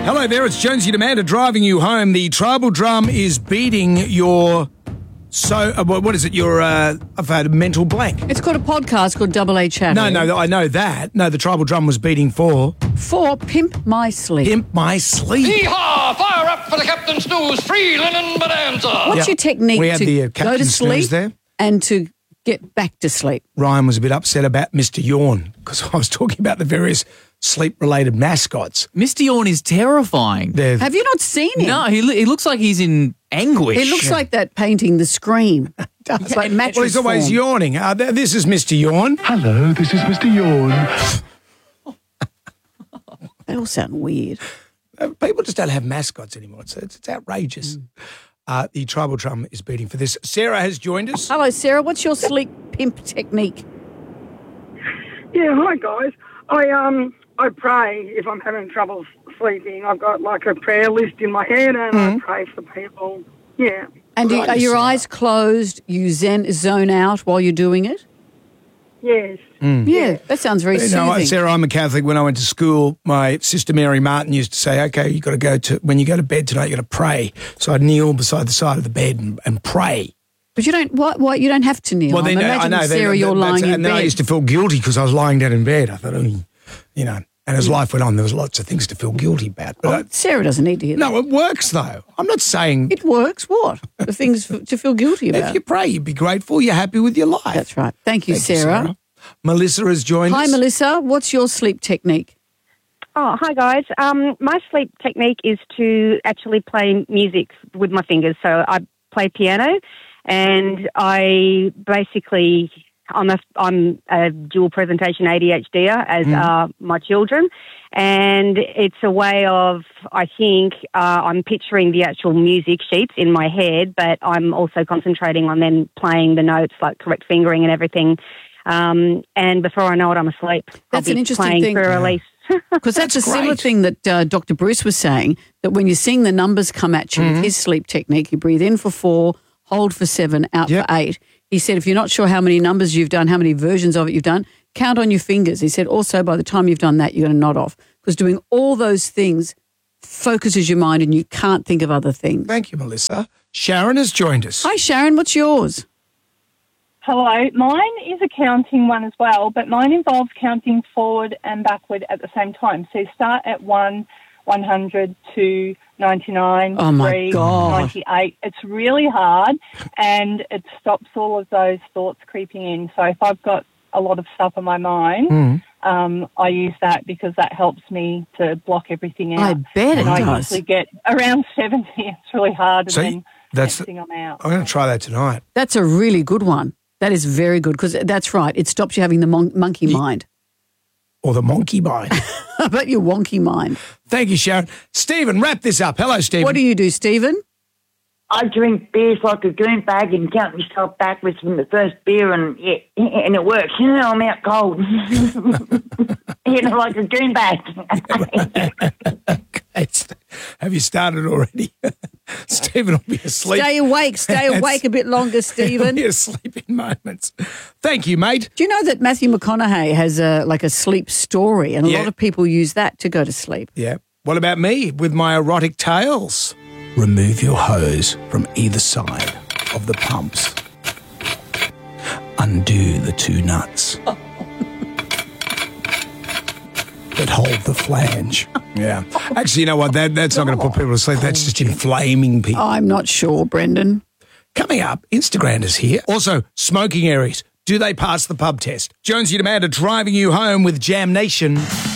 Hello there, it's Jonesy and Amanda driving you home. The tribal drum is beating your... what is it? I've had a mental blank. It's called a podcast called Double A Chat. No, I know that. No, the tribal drum was beating for Pimp My Sleep. Pimp My Sleep. Yeehaw! Fire up for the Captain's Snooze free linen bonanza. What's your technique We had to the, go to Captain's Snooze sleep there. and to get back to sleep? Ryan was a bit upset about Mr. Yawn because I was talking about the various sleep-related mascots. Mr. Yawn is terrifying. Have you not seen him? No, he looks like he's in anguish. It looks like that painting, The Scream. It's like mattress Well, he's always form. yawning. This is Mr. Yawn. Hello, this is Mr. Yawn. They all sound weird. People just don't have mascots anymore. It's outrageous. The tribal drum is beating for this. Sarah has joined us. Hello, Sarah. What's your sleep pimp technique? Yeah, hi guys. I pray if I'm having trouble sleeping. I've got like a prayer list in my head and I pray for people. Yeah. And are your eyes closed? You zone out while you're doing it? Yes. Yeah, that sounds very soothing. Sarah, I'm a Catholic. When I went to school, my sister Mary Martin used to say, okay, you got to go to, when you go to bed tonight, you got to pray. So I'd kneel beside the side of the bed and pray. But you don't. What? You don't have to kneel. Well, then, I know, then, Sarah, you're lying in and then bed. I used to feel guilty because I was lying down in bed. I thought, and as life went on, there was lots of things to feel guilty about. But Sarah doesn't need to hear that. no, it works though. I'm not saying It works. What? The things to feel guilty about. if you pray, you'd be grateful. You're happy with your life. That's right. Thank you, Sarah. Melissa has joined Hi, us. Melissa. What's your sleep technique? Oh, hi guys. My sleep technique is to actually play music with my fingers. So I play piano, and I basically I'm a dual presentation ADHDer, as are my children, and it's a way of, I think, I'm picturing the actual music sheets in my head, but I'm also concentrating on then playing the notes, like correct fingering and everything. And before I know it, I'm asleep. That's I'll be an interesting playing thing. for a release. Because that's a similar thing that Dr. Bruce was saying, that when you're seeing the numbers come at you with his sleep technique, you breathe in for 4, hold for 7, out for 8. He said if you're not sure how many numbers you've done, how many versions of it you've done, count on your fingers. He said also by the time you've done that, you're going to nod off, because doing all those things focuses your mind and you can't think of other things. Thank you, Melissa. Sharon has joined us. Hi, Sharon. What's yours? Hello. Mine is a counting one as well, but mine involves counting forward and backward at the same time. So you start at 1, 100, 2, 99, Oh, my 3, God. 98. It's really hard, and it stops all of those thoughts creeping in. So if I've got a lot of stuff on my mind, I use that because that helps me to block everything out. I bet it and I does. usually get around 70. It's really hard, and So then that's next thing I'm out. I'm going to try that tonight. That's a really good one. That is very good, because that's right. It stops you having the monkey mind. Or the monkey mind. How about your wonky mind? Thank you, Sharon. Stephen, wrap this up. Hello, Stephen. What do you do, Stephen? I drink beers like a goon bag and count myself backwards from the first beer, and it works. I'm out cold. Like a goon bag. Have you started already? Stephen will be asleep. Stay awake a bit longer, Stephen. He'll be asleep in moments. Thank you, mate. Do you know that Matthew McConaughey has a sleep story, and a lot of people use that to go to sleep? Yeah. What about me with my erotic tales? Remove your hose from either side of the pumps. Undo the 2 nuts that hold the flange. Yeah. Actually, you know what? That's not going to put people to sleep. That's just inflaming people. I'm not sure, Brendan. Coming up, Instagram is here. Also, smoking areas. Do they pass the pub test? Jonesy and Amanda driving you home with Jam Nation.